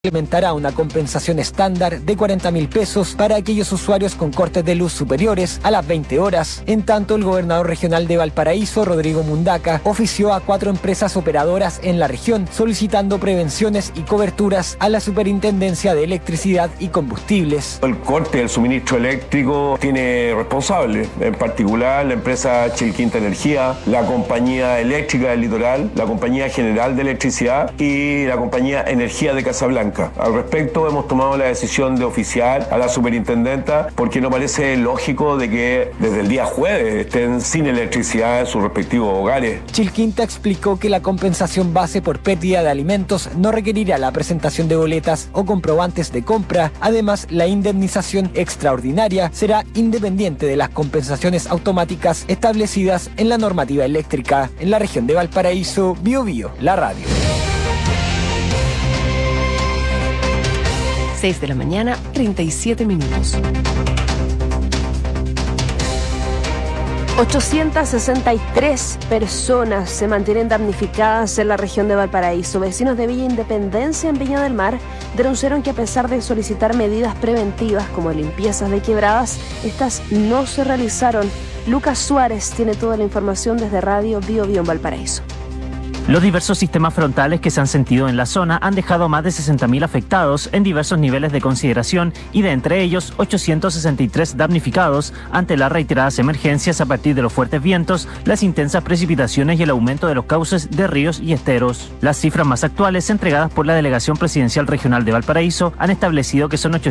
implementará una compensación estándar de 40.000 pesos para aquellos usuarios con cortes de luz superiores a las 20 horas. En tanto, el gobernador regional de Valparaíso, Rodrigo Mundaca, ofició a 4 empresas operadoras en la región solicitando prevenciones y coberturas a la Superintendencia de Electricidad y Combustibles. El corte del suministro eléctrico tiene responsables, en particular la empresa Chilquinta Energía, la Compañía Eléctrica del Litoral, la Compañía General de Electricidad y la Compañía Energía de Casablanca. Al respecto, hemos tomado la decisión de oficiar a la superintendenta porque nos parece lógico de que desde el día jueves estén sin electricidad en sus respectivos hogares. Chilquinta explicó que la compensación base por pérdida de alimentos no requerirá la presentación de boletas o comprobantes de compra. Además, la indemnización extraordinaria será independiente de las compensaciones automáticas establecidas en la normativa eléctrica. En la región de Valparaíso, Biobío, la radio. 6 de la mañana, 37 minutos. 863 personas se mantienen damnificadas en la región de Valparaíso. Vecinos de Villa Independencia en Viña del Mar denunciaron que a pesar de solicitar medidas preventivas como limpiezas de quebradas, estas no se realizaron. Lucas Suárez tiene toda la información desde Radio Biobío en Valparaíso. Los diversos sistemas frontales que se han sentido en la zona han dejado más de 60.000 afectados en diversos niveles de consideración y de entre ellos 863 damnificados ante las reiteradas emergencias a partir de los fuertes vientos, las intensas precipitaciones y el aumento de los cauces de ríos y esteros. Las cifras más actuales entregadas por la Delegación Presidencial Regional de Valparaíso han establecido que son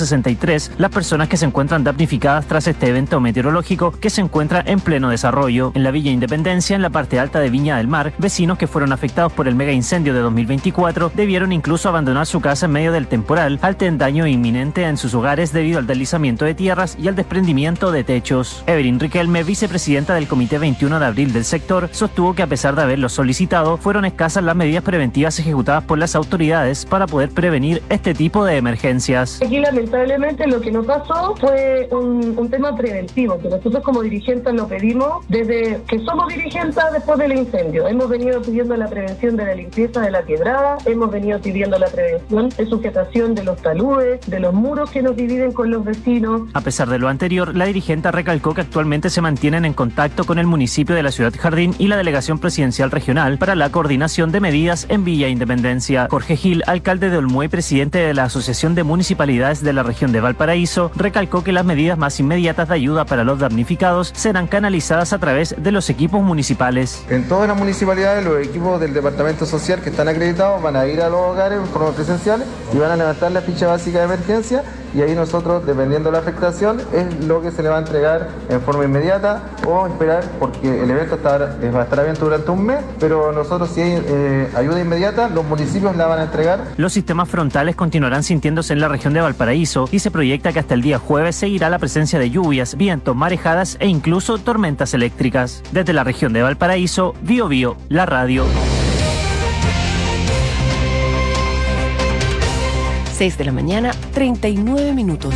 863 las personas que se encuentran damnificadas tras este evento meteorológico que se encuentra en pleno desarrollo. En la Villa Independencia, en la parte alta de Viña del Mar, vecinos que fueron afectados por el mega incendio de 2024 debieron incluso abandonar su casa en medio del temporal, ante el daño inminente en sus hogares debido al deslizamiento de tierras y al desprendimiento de techos. Evelyn Riquelme, vicepresidenta del Comité 21 de Abril del sector, sostuvo que a pesar de haberlo solicitado, fueron escasas las medidas preventivas ejecutadas por las autoridades para poder prevenir este tipo de emergencias. Aquí lamentablemente lo que nos pasó fue un tema preventivo, que nosotros como dirigentes lo pedimos desde que somos dirigentes después del incendio. Hemos venido pidiendo la prevención de la limpieza de la quebrada, hemos venido pidiendo la prevención de sujetación de los taludes, de los muros que nos dividen con los vecinos. A pesar de lo anterior, la dirigente recalcó que actualmente se mantienen en contacto con el municipio de la Ciudad Jardín y la Delegación Presidencial Regional para la coordinación de medidas en Villa Independencia. Jorge Gil, alcalde de Olmué y presidente de la Asociación de Municipalidades de la región de Valparaíso, recalcó que las medidas más inmediatas de ayuda para los damnificados serán canalizadas a través de los equipos municipales. En todas las municipalidades, los equipos del Departamento Social que están acreditados van a ir a los hogares en forma presencial y van a levantar la ficha básica de emergencia, y ahí nosotros, dependiendo de la afectación, es lo que se le va a entregar en forma inmediata o esperar, porque el evento va a estar abierto durante un mes, pero nosotros, si hay ayuda inmediata, los municipios la van a entregar. Los sistemas frontales continuarán sintiéndose en la región de Valparaíso y se proyecta que hasta el día jueves seguirá la presencia de lluvias, vientos, marejadas e incluso tormentas eléctricas. Desde la región de Valparaíso, Biobío, la radio. 6 de la mañana, 39 minutos.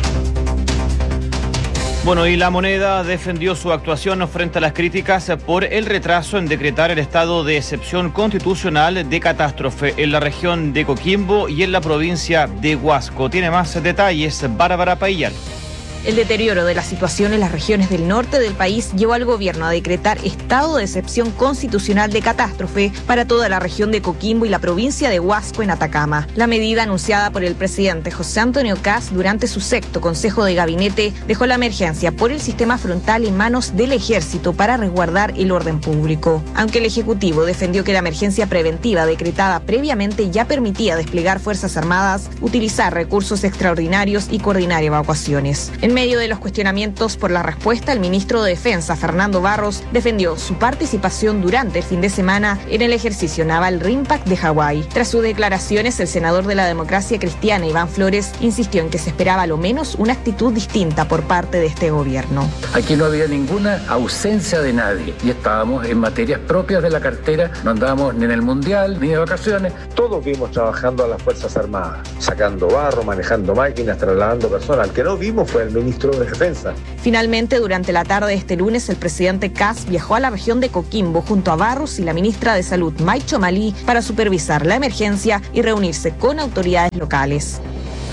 Bueno, y La Moneda defendió su actuación frente a las críticas por el retraso en decretar el estado de excepción constitucional de catástrofe en la región de Coquimbo y en la provincia de Huasco. Tiene más detalles Bárbara Paillán. El deterioro de la situación en las regiones del norte del país llevó al gobierno a decretar estado de excepción constitucional de catástrofe para toda la región de Coquimbo y la provincia de Huasco en Atacama. La medida anunciada por el presidente José Antonio Kast durante su sexto Consejo de Gabinete dejó la emergencia por el sistema frontal en manos del Ejército para resguardar el orden público. Aunque el Ejecutivo defendió que la emergencia preventiva decretada previamente ya permitía desplegar Fuerzas Armadas, utilizar recursos extraordinarios y coordinar evacuaciones. En medio de los cuestionamientos por la respuesta, el ministro de Defensa, Fernando Barros, defendió su participación durante el fin de semana en el ejercicio naval RIMPAC de Hawái. Tras sus declaraciones, el senador de la Democracia Cristiana, Iván Flores, insistió en que se esperaba a lo menos una actitud distinta por parte de este gobierno. Aquí no había ninguna ausencia de nadie y estábamos en materias propias de la cartera, no andábamos ni en el Mundial ni de vacaciones. Todos vimos trabajando a las Fuerzas Armadas, sacando barro, manejando máquinas, trasladando personas. Al que no vimos fue el ministro de Defensa. Finalmente, durante la tarde de este lunes, el presidente Kast viajó a la región de Coquimbo junto a Barros y la ministra de Salud, Maicho Malí, para supervisar la emergencia y reunirse con autoridades locales.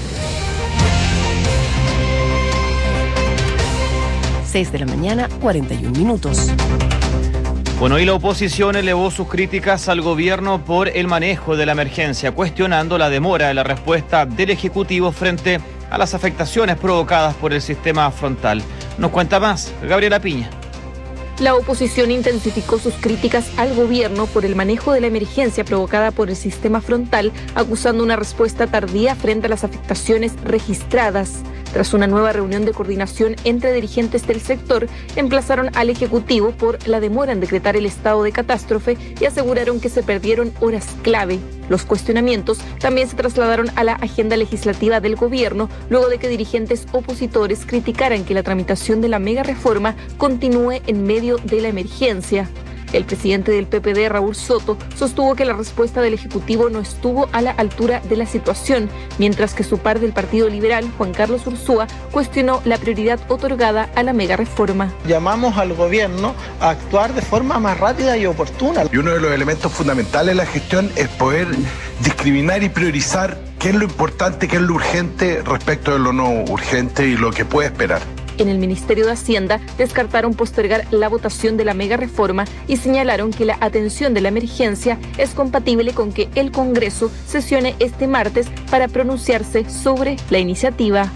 6 de la mañana, 41 minutos. Bueno, y la oposición elevó sus críticas al gobierno por el manejo de la emergencia, cuestionando la demora de la respuesta del Ejecutivo frente a las afectaciones provocadas por el sistema frontal. Nos cuenta más Gabriela Piña. La oposición intensificó sus críticas al gobierno por el manejo de la emergencia provocada por el sistema frontal, acusando una respuesta tardía frente a las afectaciones registradas. Tras una nueva reunión de coordinación entre dirigentes del sector, emplazaron al Ejecutivo por la demora en decretar el estado de catástrofe y aseguraron que se perdieron horas clave. Los cuestionamientos también se trasladaron a la agenda legislativa del gobierno, luego de que dirigentes opositores criticaran que la tramitación de la mega reforma continúe en medio de la emergencia. El presidente del PPD, Raúl Soto, sostuvo que la respuesta del Ejecutivo no estuvo a la altura de la situación, mientras que su par del Partido Liberal, Juan Carlos Ursúa, cuestionó la prioridad otorgada a la mega reforma. Llamamos al gobierno a actuar de forma más rápida y oportuna. Y uno de los elementos fundamentales de la gestión es poder discriminar y priorizar qué es lo importante, qué es lo urgente respecto de lo no urgente y lo que puede esperar. En el Ministerio de Hacienda descartaron postergar la votación de la mega reforma y señalaron que la atención de la emergencia es compatible con que el Congreso sesione este martes para pronunciarse sobre la iniciativa.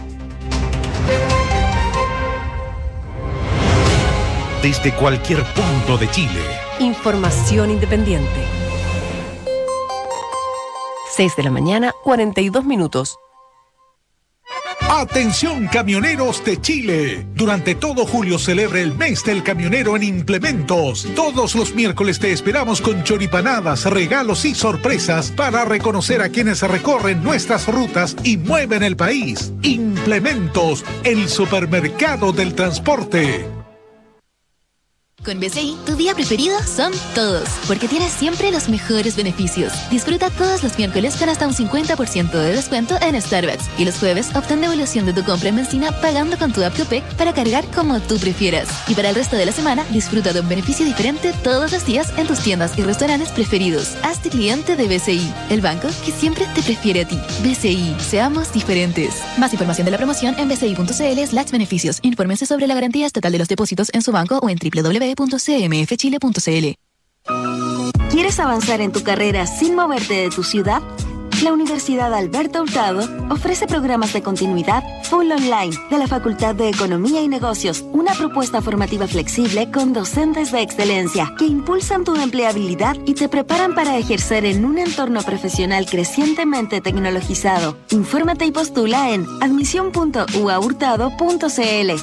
Desde cualquier punto de Chile. Información independiente. 6 de la mañana, 42 minutos. Atención camioneros de Chile. Durante todo julio celebra el mes del camionero en Implementos. Todos los miércoles te esperamos con choripanadas, regalos y sorpresas para reconocer a quienes recorren nuestras rutas y mueven el país. Implementos, el supermercado del transporte. Con BCI, tu día preferido son todos, porque tienes siempre los mejores beneficios. Disfruta todos los miércoles con hasta un 50% de descuento en Starbucks. Y los jueves, obtén devolución de tu compra en benzina pagando con tu app Copec para cargar como tú prefieras. Y para el resto de la semana, disfruta de un beneficio diferente todos los días en tus tiendas y restaurantes preferidos. Hazte cliente de BCI, el banco que siempre te prefiere a ti. BCI, seamos diferentes. Más información de la promoción en bci.cl/beneficios. Infórmense sobre la garantía estatal de los depósitos en su banco o en www.cmfchile.cl. ¿Quieres avanzar en tu carrera sin moverte de tu ciudad? La Universidad Alberto Hurtado ofrece programas de continuidad full online de la Facultad de Economía y Negocios, una propuesta formativa flexible con docentes de excelencia que impulsan tu empleabilidad y te preparan para ejercer en un entorno profesional crecientemente tecnologizado. Infórmate y postula en admisión.uahurtado.cl.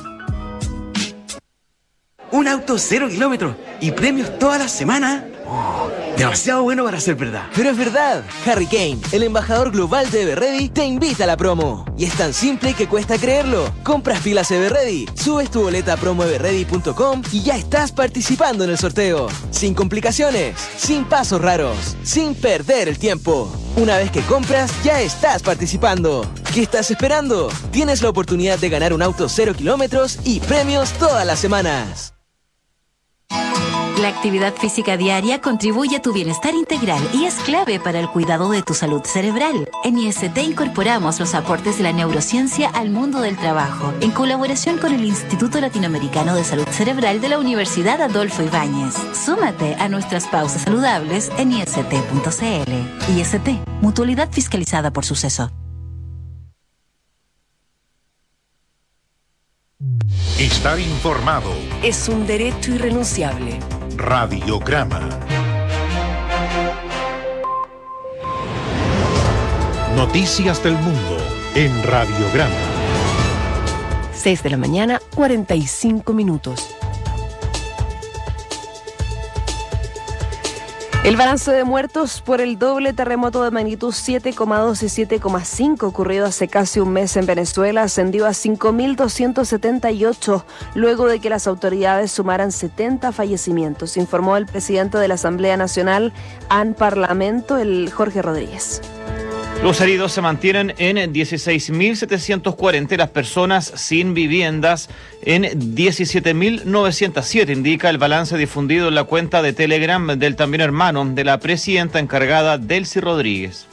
Un auto 0 kilómetros y premios toda la semana. Demasiado bueno para ser verdad. Pero es verdad. Harry Kane, el embajador global de Everready, te invita a la promo. Y es tan simple que cuesta creerlo. Compras pilas Everready, subes tu boleta a promoeverready.com y ya estás participando en el sorteo. Sin complicaciones, sin pasos raros, sin perder el tiempo. Una vez que compras, ya estás participando. ¿Qué estás esperando? Tienes la oportunidad de ganar un auto 0 kilómetros y premios todas las semanas. La actividad física diaria contribuye a tu bienestar integral y es clave para el cuidado de tu salud cerebral. En IST incorporamos los aportes de la neurociencia al mundo del trabajo, en colaboración con el Instituto Latinoamericano de Salud Cerebral de la Universidad Adolfo Ibáñez. Súmate a nuestras pausas saludables en ist.cl. IST, mutualidad fiscalizada por Suceso. Estar informado es un derecho irrenunciable. Radiograma. Noticias del mundo en Radiograma. 6 de la mañana, 45 minutos. El balance de muertos por el doble terremoto de magnitud 7,2 y 7,5 ocurrido hace casi un mes en Venezuela ascendió a 5.278, luego de que las autoridades sumaran 70 fallecimientos, informó el presidente de la Asamblea Nacional, AN Parlamento, el Jorge Rodríguez. Los heridos se mantienen en 16.740, las personas sin viviendas en 17.907, indica el balance difundido en la cuenta de Telegram del también hermano de la presidenta encargada, Delcy Rodríguez.